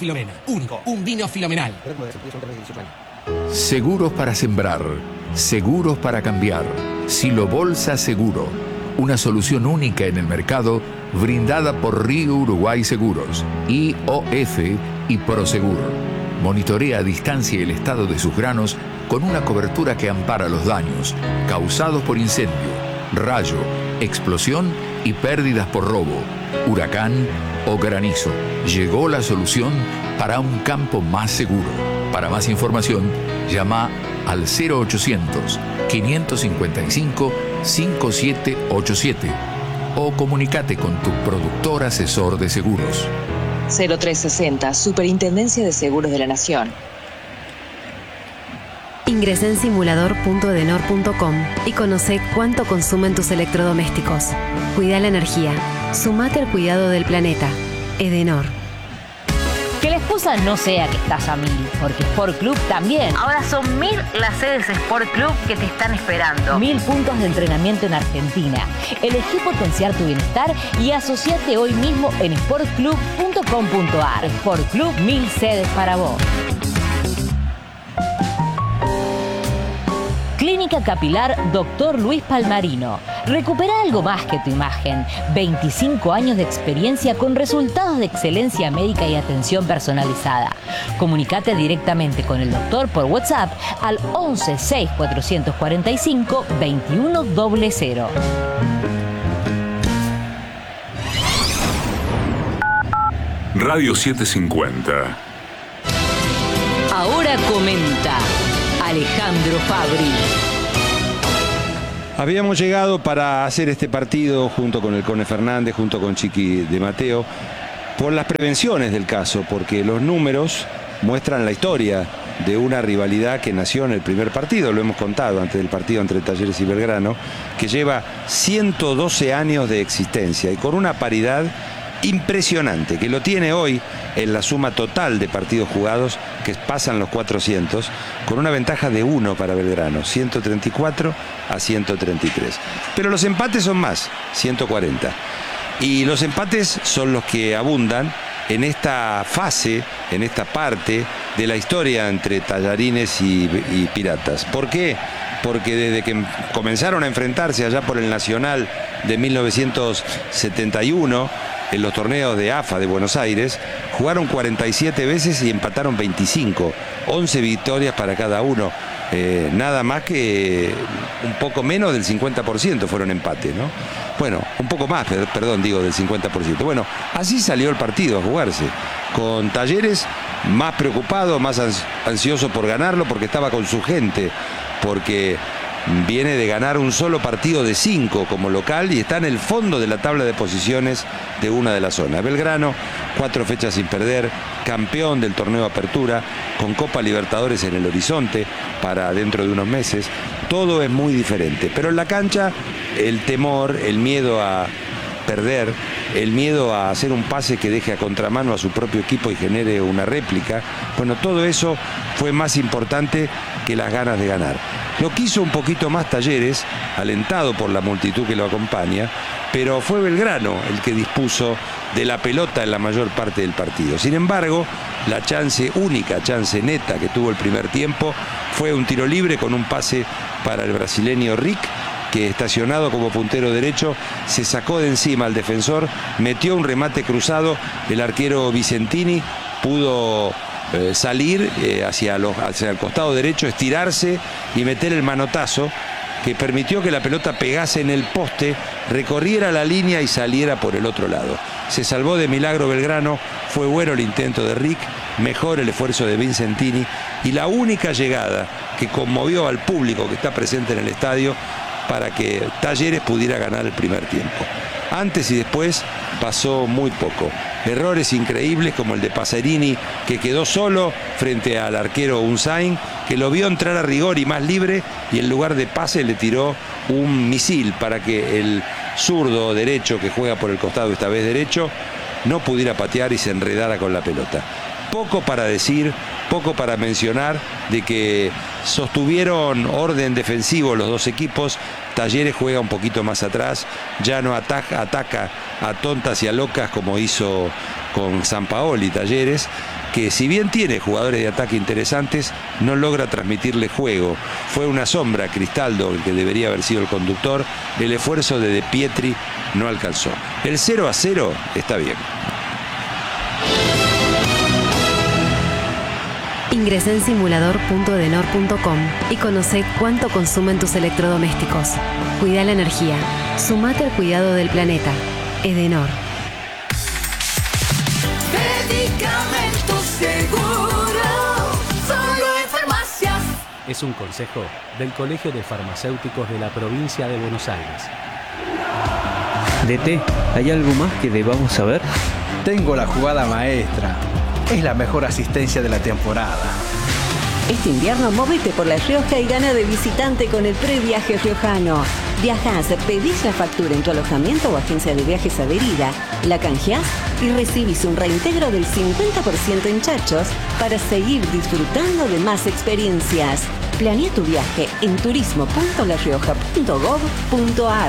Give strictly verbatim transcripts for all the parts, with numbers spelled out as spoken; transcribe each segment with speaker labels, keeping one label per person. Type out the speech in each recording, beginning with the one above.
Speaker 1: Filomena. Único, un vino Filomenal.
Speaker 2: Seguros para sembrar, seguros para cambiar. Silo Bolsa Seguro, una solución única en el mercado brindada por Río Uruguay Seguros, I O F y Prosegur. Monitorea a distancia el estado de sus granos con una cobertura que ampara los daños causados por incendio, rayo, explosión y pérdidas por robo, huracán o granizo. Llegó la solución para un campo más seguro. Para más información, llama al cero ochocientos, quinientos cincuenta y cinco, cincuenta y siete ochenta y siete o comunícate con tu productor asesor de seguros.
Speaker 3: cero tres sesenta, Superintendencia de Seguros de la Nación.
Speaker 4: Ingresá en simulador punto edenor punto com y conoce cuánto consumen tus electrodomésticos. Cuida la energía. Sumate al cuidado del planeta. Edenor.
Speaker 5: Que la excusa no sea que estás a mil, porque Sport Club también. Ahora son mil las sedes Sport Club que te están esperando. Mil puntos de entrenamiento en Argentina. Elegí potenciar tu bienestar y asociate hoy mismo en sport club punto com punto a r. Sport Club, mil sedes para vos. Clínica Capilar Doctor Luis Palmarino. Recupera algo más que tu imagen. veinticinco años de experiencia con resultados de excelencia médica y atención personalizada. Comunicate directamente con el doctor por WhatsApp al once seis cuatrocientos cuarenta y cinco veintiuno cero cero.
Speaker 6: Radio setecientos cincuenta.
Speaker 5: Ahora comenta Alejandro Fabri.
Speaker 7: Habíamos llegado para hacer este partido junto con el Cone Fernández, junto con Chiqui de Mateo, por las prevenciones del caso, porque los números muestran la historia de una rivalidad que nació en el primer partido, lo hemos contado antes del partido entre Talleres y Belgrano, que lleva ciento doce años de existencia y con una paridad impresionante, que lo tiene hoy en la suma total de partidos jugados, que pasan los cuatrocientos, con una ventaja de uno para Belgrano, ciento treinta y cuatro a ciento treinta y tres. Pero los empates son más, ciento cuarenta. Y los empates son los que abundan en esta fase, en esta parte de la historia entre Tallarines y, y Piratas. ¿Por qué? Porque desde que comenzaron a enfrentarse allá por el Nacional de mil novecientos setenta y uno, en los torneos de A F A de Buenos Aires, jugaron cuarenta y siete veces y empataron veinticinco, once victorias para cada uno. Eh, nada más que un poco menos del cincuenta por ciento fueron empate, ¿no? Bueno, un poco más, perdón, digo del cincuenta por ciento. Bueno, así salió el partido a jugarse, con Talleres más preocupado, más ansioso por ganarlo, porque estaba con su gente, porque viene de ganar un solo partido de cinco como local y está en el fondo de la tabla de posiciones de una de las zonas. Belgrano, cuatro fechas sin perder, campeón del torneo Apertura, con Copa Libertadores en el horizonte para dentro de unos meses. Todo es muy diferente, pero en la cancha el temor, el miedo a perder, el miedo a hacer un pase que deje a contramano a su propio equipo y genere una réplica, bueno, todo eso fue más importante que las ganas de ganar. Lo quiso un poquito más Talleres, alentado por la multitud que lo acompaña, pero fue Belgrano el que dispuso de la pelota en la mayor parte del partido. Sin embargo, la chance única, chance neta que tuvo el primer tiempo fue un tiro libre con un pase para el brasileño Rick, que estacionado como puntero derecho se sacó de encima al defensor, metió un remate cruzado, el arquero Vicentini pudo eh, salir eh, hacia, los, hacia el costado derecho, estirarse y meter el manotazo que permitió que la pelota pegase en el poste, recorriera la línea y saliera por el otro lado. Se salvó de milagro Belgrano, fue bueno el intento de Rick, mejor el esfuerzo de Vicentini y la única llegada que conmovió al público que está presente en el estadio para que Talleres pudiera ganar el primer tiempo. Antes y después pasó muy poco. Errores increíbles como el de Pacerini, que quedó solo frente al arquero Unzain, que lo vio entrar a rigor y más libre, y en lugar de pase le tiró un misil para que el zurdo derecho, que juega por el costado esta vez derecho, no pudiera patear y se enredara con la pelota. Poco para decir, poco para mencionar de que sostuvieron orden defensivo los dos equipos. Talleres juega un poquito más atrás, ya no ataca, ataca a tontas y a locas como hizo con Sampaoli Talleres, que si bien tiene jugadores de ataque interesantes, no logra transmitirle juego. Fue una sombra Cristaldo el que debería haber sido el conductor. El esfuerzo de De Pietri no alcanzó. El cero a cero está bien.
Speaker 4: Ingresá en simulador punto edenor punto com y conocé cuánto consumen tus electrodomésticos. Cuida la energía. Sumate al cuidado del planeta. Edenor.
Speaker 8: Medicamentos Seguro, solo en farmacias.
Speaker 9: Es un consejo del Colegio de Farmacéuticos de la provincia de Buenos Aires.
Speaker 10: D T, ¿hay algo más que debamos saber?
Speaker 11: Tengo la jugada maestra. Es la mejor asistencia de la temporada.
Speaker 12: Este invierno móvete por La Rioja y gana de visitante con el previaje riojano. Viajás, pedís la factura en tu alojamiento o agencia de viajes adherida, la canjeás y recibís un reintegro del cincuenta por ciento en chachos para seguir disfrutando de más experiencias. Planea tu viaje en turismo punto la rioja punto gob punto ar.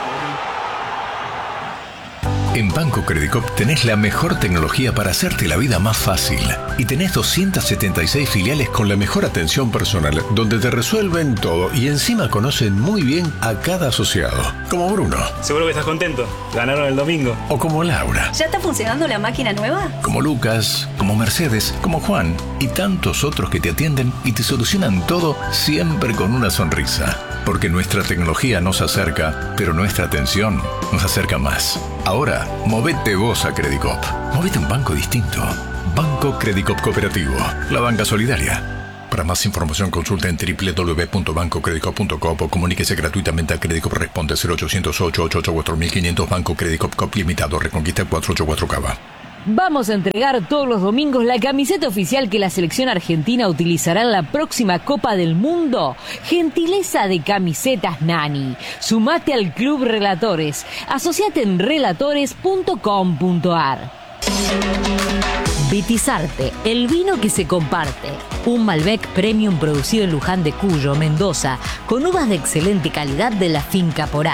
Speaker 13: En Banco Credicop tenés la mejor tecnología para hacerte la vida más fácil. Y tenés doscientas setenta y seis filiales con la mejor atención personal, donde te resuelven todo y encima conocen muy bien a cada asociado. Como Bruno.
Speaker 14: Seguro que estás contento. Ganaron el domingo.
Speaker 13: O como Laura.
Speaker 15: ¿Ya está funcionando la máquina nueva?
Speaker 13: Como Lucas, como Mercedes, como Juan y tantos otros que te atienden y te solucionan todo siempre con una sonrisa. Porque nuestra tecnología nos acerca, pero nuestra atención nos acerca más. Ahora, movete vos a Credicop. Movete a un banco distinto. Banco Credicop Cooperativo. La banca solidaria. Para más información consulta en doble u doble u doble u punto banco credicop punto com o comuníquese gratuitamente a Credicop. Responde cero ochocientos ocho ocho ocho cuatro mil quinientos. Banco Credicop Cop Limitado. Reconquista cuatrocientos ochenta y cuatro Cava.
Speaker 5: Vamos a entregar todos los domingos la camiseta oficial que la selección argentina utilizará en la próxima Copa del Mundo. Gentileza de Camisetas Nani. Sumate al Club Relatores. Asociate en relatores punto com punto ar. Vitizarte, el vino que se comparte. Un Malbec Premium producido en Luján de Cuyo, Mendoza, con uvas de excelente calidad de la finca Porá.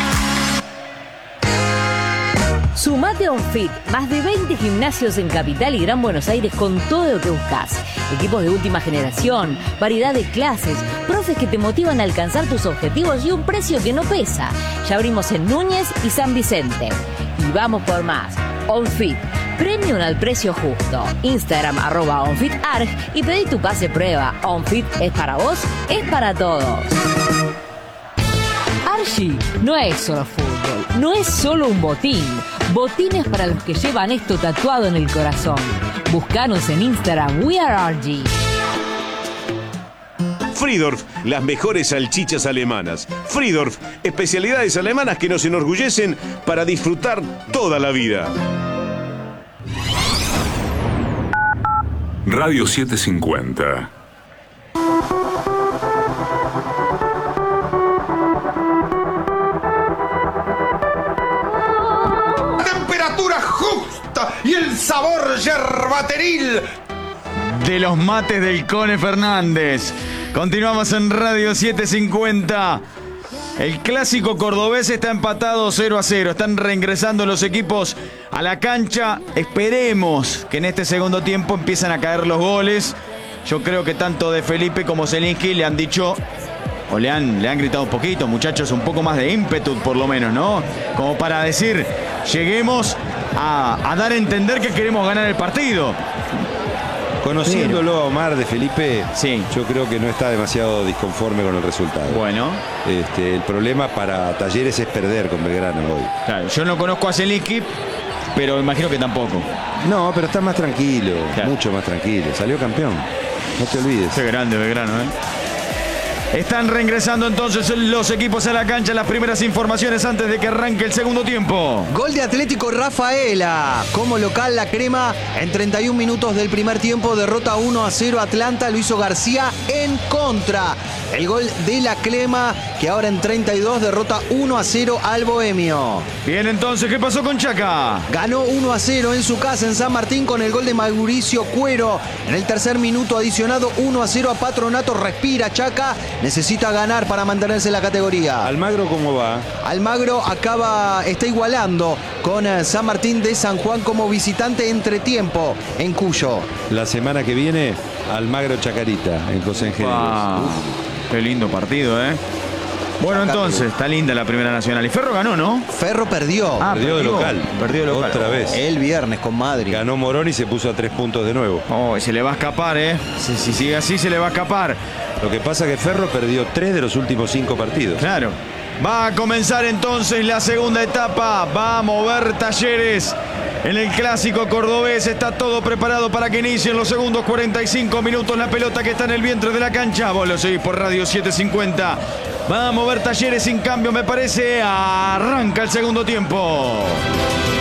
Speaker 5: Sumate a OnFit, más de veinte gimnasios en Capital y Gran Buenos Aires con todo lo que buscas. Equipos de última generación, variedad de clases, profes que te motivan a alcanzar tus objetivos y un precio que no pesa. Ya abrimos en Núñez y San Vicente. Y vamos por más. OnFit, premium al precio justo. Instagram arroba OnFitArg y pedí tu pase prueba. OnFit es para vos, es para todos. Archie no es solo fútbol, no es solo un botín. Botines para los que llevan esto tatuado en el corazón. Búscanos en Instagram, We Are Archie.
Speaker 16: Friedorf, las mejores salchichas alemanas. Friedorf, especialidades alemanas que nos enorgullecen para disfrutar toda la vida.
Speaker 6: Radio setecientos cincuenta.
Speaker 17: Temperatura justa y el sabor yerbateril
Speaker 18: de los mates del Cone Fernández. Continuamos en Radio setecientos cincuenta. El clásico cordobés está empatado cero a cero. Están reingresando los equipos a la cancha. Esperemos que en este segundo tiempo empiecen a caer los goles. Yo creo que tanto De Felipe como Zielinski le han dicho, o le han, le han gritado un poquito, muchachos, un poco más de ímpetu por lo menos, ¿no? Como para decir, lleguemos a, a dar a entender que queremos ganar el partido.
Speaker 7: Conociéndolo a Omar De Felipe, sí, yo creo que no está demasiado disconforme con el resultado.
Speaker 18: Bueno.
Speaker 7: Este, el problema para Talleres es perder con Belgrano hoy.
Speaker 18: Claro, yo no conozco a Zielinski, pero imagino que tampoco.
Speaker 7: No, pero está más tranquilo, claro, mucho más tranquilo. Salió campeón, no te olvides.
Speaker 18: Qué grande Belgrano, ¿eh? Están reingresando entonces los equipos a la cancha. Las primeras informaciones antes de que arranque el segundo tiempo.
Speaker 19: Gol de Atlético Rafaela. Como local la crema en treinta y un minutos del primer tiempo. Derrota uno a cero Atlanta. Lo hizo García en contra. El gol de la crema que ahora en treinta y dos derrota uno a cero al Bohemio.
Speaker 18: Bien, entonces, ¿qué pasó con Chaca?
Speaker 19: Ganó uno a cero en su casa en San Martín con el gol de Mauricio Cuero. En el tercer minuto adicionado uno a cero a Patronato. Respira Chaca necesita ganar para mantenerse en la categoría.
Speaker 7: ¿Almagro cómo va?
Speaker 19: Almagro acaba, está igualando con eh, San Martín de San Juan como visitante entretiempo en Cuyo.
Speaker 7: La semana que viene, Almagro Chacarita en José Ingenieros.
Speaker 18: Wow. Qué lindo partido, ¿eh? Bueno, entonces, está linda la Primera Nacional. Y Ferro ganó, ¿no?
Speaker 19: Ferro perdió.
Speaker 18: Ah,
Speaker 7: perdió, de local.
Speaker 18: Perdió de local.
Speaker 7: Otra vez.
Speaker 19: El viernes con Madrid.
Speaker 7: Ganó Morón y se puso a tres puntos de nuevo.
Speaker 18: Oh, se le va a escapar, ¿eh? Si, si sigue así, se le va a escapar.
Speaker 7: Lo que pasa es que Ferro perdió tres de los últimos cinco partidos.
Speaker 18: Claro. Va a comenzar entonces la segunda etapa. Va a mover Talleres en el clásico cordobés. Está todo preparado para que inicien los segundos cuarenta y cinco minutos. La pelota que está en el vientre de la cancha. Vos lo seguís por Radio setecientos cincuenta. Va a mover Talleres sin cambio, me parece. Arranca el segundo tiempo.